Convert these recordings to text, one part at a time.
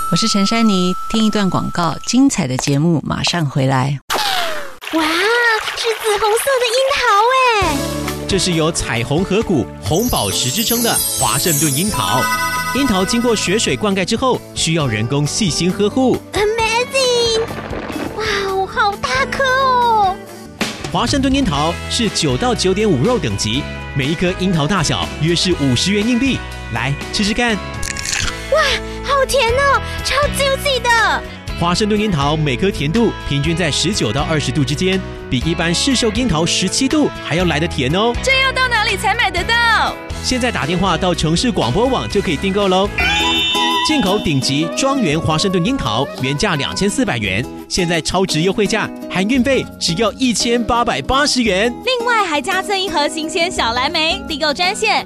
我是陈珊妮，听一段广告，精彩的节目马上回来。 哇，是紫红色的樱桃耶！ 这是由彩虹河谷、红宝石之称的华盛顿樱桃。樱桃经过雪水灌溉之后，需要人工细心呵护。 Amazing！ 哇，好大颗哦！ 华盛顿樱桃是9到9.5肉等级，每一颗樱桃大小约是50元硬币。来吃吃看。 哇，好甜哦，超 juicy 的。 华盛顿樱桃每颗甜度平均在19到20度之间，比一般市售樱桃17度还要来得甜哦。 这要到哪里才买得到？ 现在打电话到城市广播网就可以订购喽。进口顶级庄园华盛顿樱桃原价2400元，现在超值优惠价，含运费只要1880元。 另外还加赠一盒新鲜小蓝莓，订购专线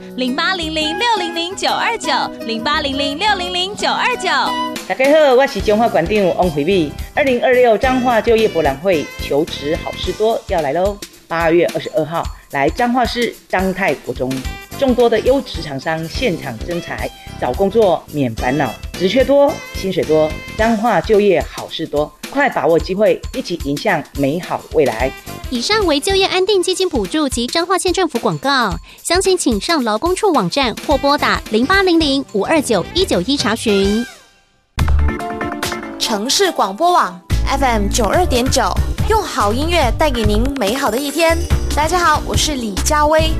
0800600929，0800600929。 大家好，我是彰化馆长王惠美。2026彰化就业博览会求职好事多要来喽！8月22号来彰化市彰泰国中，众多的优质厂商现场征才，找工作免烦恼，职缺多，薪水多，彰化就业好事多，快把握机会，一起迎向美好未来。 以上为就业安定基金补助及彰化县政府广告，详情请上劳工处网站或拨打0800-529-191查询。 城市广播网 FM 92.9，用好音乐带给您美好的一天。大家好，我是李佳薇。